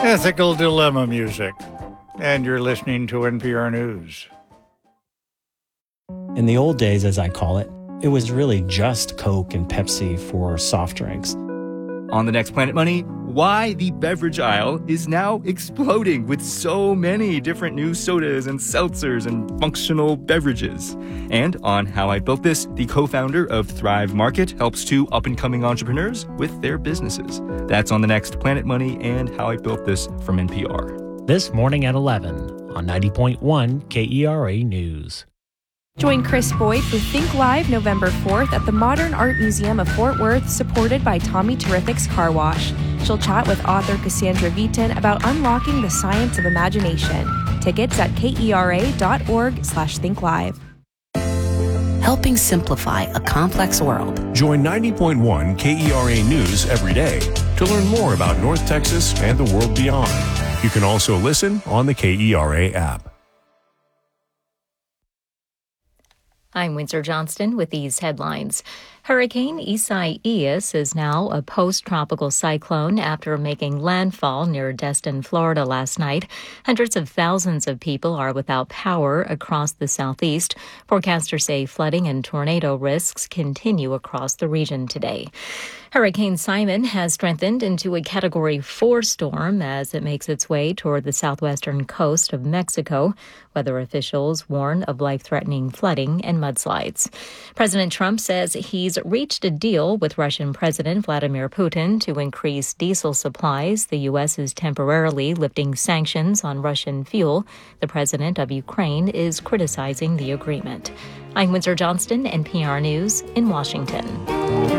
Ethical Dilemma music. And you're listening to NPR News. In the old days, as I call it, it was really just Coke and Pepsi for soft drinks. On the next Planet Money, why the beverage aisle is now exploding with so many different new sodas and seltzers and functional beverages. And on How I Built This, the co-founder of Thrive Market helps two up-and-coming entrepreneurs with their businesses. That's on the next Planet Money and How I Built This from NPR. This morning at 11 on 90.1 KERA News. Join Chris Boyd for Think Live November 4th at the Modern Art Museum of Fort Worth, supported by Tommy Terrific's Car Wash. She'll chat with author Cassandra Vitin about unlocking the science of imagination. Tickets at kera.org/thinkllive. Helping simplify a complex world. Join 90.1 KERA News every day to learn more about North Texas and the world beyond. You can also listen on the KERA app. I'm Windsor Johnston with these headlines. Hurricane Isaias is now a post-tropical cyclone after making landfall near Destin, Florida last night. Hundreds of thousands of people are without power across the southeast. Forecasters say flooding and tornado risks continue across the region today. Hurricane Simon has strengthened into a Category 4 storm as it makes its way toward the southwestern coast of Mexico. Weather officials warn of life-threatening flooding and mudslides. President Trump says he's reached a deal with Russian President Vladimir Putin to increase diesel supplies. The U.S. is temporarily lifting sanctions on Russian fuel. The president of Ukraine is criticizing the agreement. I'm Windsor Johnston, NPR News in Washington.